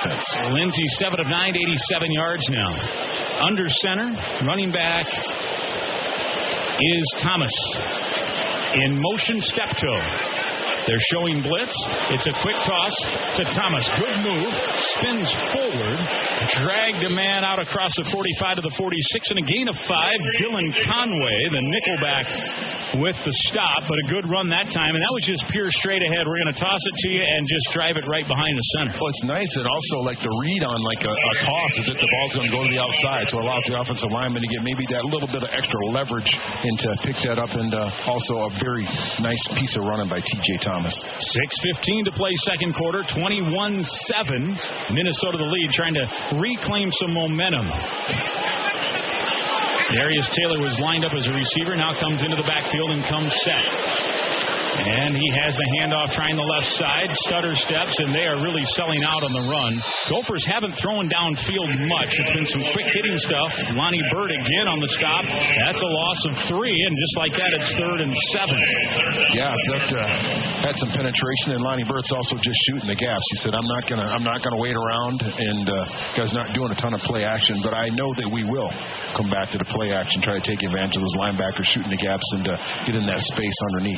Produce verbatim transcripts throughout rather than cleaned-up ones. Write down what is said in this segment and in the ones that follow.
offense. Lindsey, seven of nine, eighty-seven yards now. Under center, running back is Thomas. In motion, step toe. They're showing blitz. It's a quick toss to Thomas. Good move. Spins forward. Dragged a man out across the forty-five to the forty-six, and a gain of five. Dylan Conway, the nickelback, with the stop, but a good run that time. And that was just pure straight ahead. We're going to toss it to you and just drive it right behind the center. Well, it's nice. And also, like the read on like a, a toss is that the ball's going to go to the outside, so it allows the offensive lineman to get maybe that little bit of extra leverage and to pick that up. And uh, also a very nice piece of running by T J Thomas. six fifteen to play second quarter, twenty-one seven. Minnesota the lead, trying to reclaim some momentum. Darius Taylor was lined up as a receiver, now comes into the backfield and comes set. And he has the handoff trying the left side. Stutter steps, and they are really selling out on the run. Gophers haven't thrown downfield much. It's been some quick hitting stuff. Lonnie Bird again on the stop. That's a loss of three, and just like that, it's third and seven. Yeah, that uh, had some penetration, and Lonnie Bird's also just shooting the gaps. He said, "I'm not gonna, I'm not gonna wait around," and uh, guys not doing a ton of play action, but I know that we will come back to the play action, try to take advantage of those linebackers shooting the gaps and uh, get in that space underneath.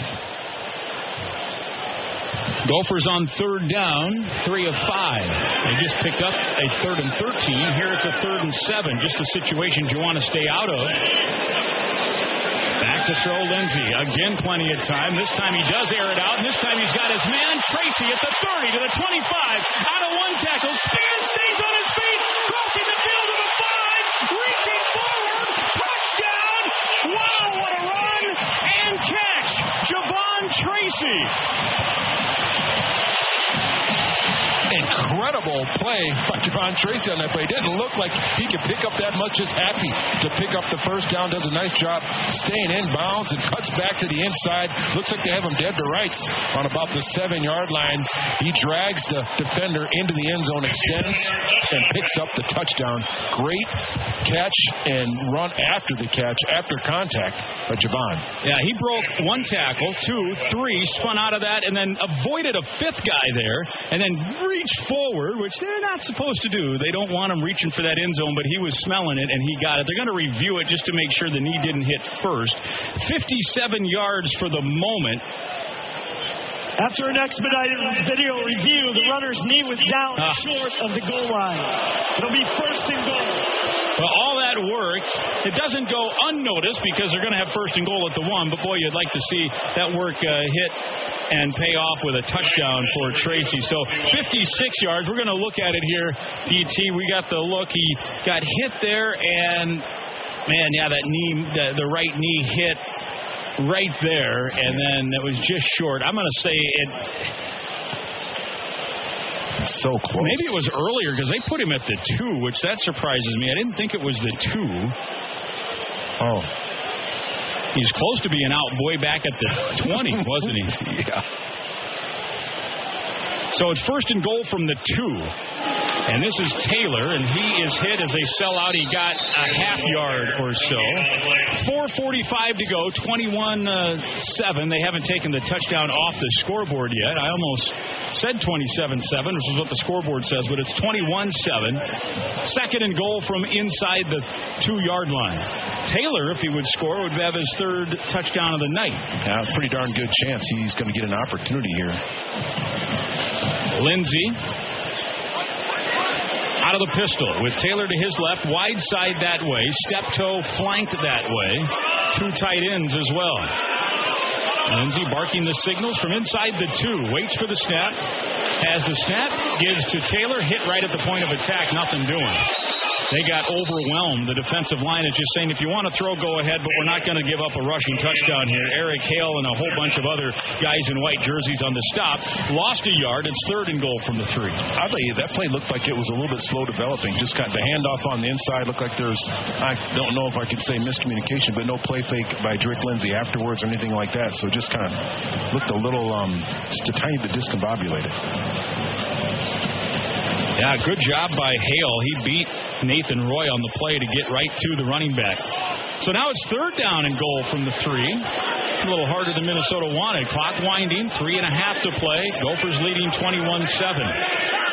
Gophers on third down, three of five. They just picked up a third and thirteen. Here it's a third and seven. Just the situations you want to stay out of. Back to throw Lindsey. Again, plenty of time. This time he does air it out, and this time he's got his man, Tracy, at the thirty to the twenty-five. Out of one tackle. Spins, stays on his feet. Crossing the field to the five. Reaching forward. Touchdown. Wow, what a run. And catch. Javon Tracy. Incredible play by Javon Tracy on that play. It didn't look like he could pick up that much. Just happy to pick up the first down. Does a nice job staying in bounds and cuts back to the inside. Looks like they have him dead to rights on about the seven-yard line. He drags the defender into the end zone, extends, and picks up the touchdown. Great catch and run after the catch, after contact by Javon. Yeah, he broke one tackle, two, three, spun out of that, and then avoided a fifth guy there, and then reached forward, which they're not supposed to do. They don't want him reaching for that end zone, but he was smelling it, and he got it. They're going to review it just to make sure the knee didn't hit first. fifty-seven yards for the moment. After an expedited video review, the runner's knee was down ah. short of the goal line. It'll be first and goal. Well, all that work, it doesn't go unnoticed because they're going to have first and goal at the one, but boy, you'd like to see that work uh, hit and pay off with a touchdown for Tracy. So fifty-six yards. We're going to look at it here, D T. We got the look. He got hit there, and, man, yeah, that knee, the, the right knee hit right there, and then it was just short. I'm going to say it. So close. Maybe it was earlier because they put him at the two, which that surprises me. I didn't think it was the two. Oh. He's close to being out way back at the twenty, wasn't he? Yeah. So it's first and goal from the two. And this is Taylor, and he is hit as they sell out. He got a half yard or so. four forty-five to go, twenty-one seven. They haven't taken the touchdown off the scoreboard yet. I almost said twenty-seven seven, which is what the scoreboard says, but it's twenty-one seven. Second and goal from inside the two-yard line. Taylor, if he would score, would have his third touchdown of the night. Yeah, pretty darn good chance he's going to get an opportunity here. Lindsey out of the pistol with Taylor to his left, wide side that way, step toe flanked that way, two tight ends as well. Lindsey barking the signals from inside the two, waits for the snap, has the snap, gives to Taylor, hit right at the point of attack, nothing doing. They got overwhelmed. The defensive line is just saying, if you want to throw, go ahead, but we're not going to give up a rushing touchdown here. Eric Hale and a whole bunch of other guys in white jerseys on the stop. Lost a yard. It's third and goal from the three. I'll tell you, that play looked like it was a little bit slow developing. Just got the handoff on the inside. Looked like there's, I don't know if I could say miscommunication, but no play fake by Drake Lindsey afterwards or anything like that. So just kind of looked a little, um, just a tiny bit discombobulated. Yeah, good job by Hale. He beat Nathan Roy on the play to get right to the running back. So now it's third down and goal from the three. A little harder than Minnesota wanted. Clock winding, three and a half to play. Gophers leading twenty-one seven.